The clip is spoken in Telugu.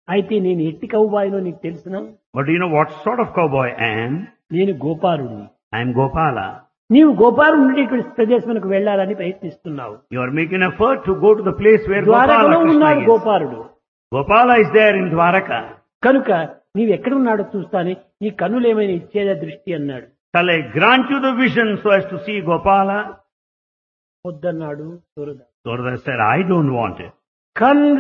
అయితే నేను ఎట్టి కౌబాయినో నీకు తెలుసునా? But do you know what sort of cowboy I am? నేను గోపాలుడిని. I am Gopala. నీవు గోపాలుడు ఉండేటువంటి ప్రదేశమునకు వెళ్ళాలని ప్రయత్నిస్తున్నావు. You are making an effort to go to the place where ద్వారకలో Gopala Krishna ఉన్నాడు is. Gopaludu. Gopala is there in Dwaraka. కనుక నీవు ఎక్కడున్నాడో చూస్తానే నీ కన్నులేమైనా ఇచ్చేదా దృష్టి అన్నాడు. Shall I grant you the vision so as to see Gopala? వద్దన్నాడు Surdas. Surada said, I don't want it.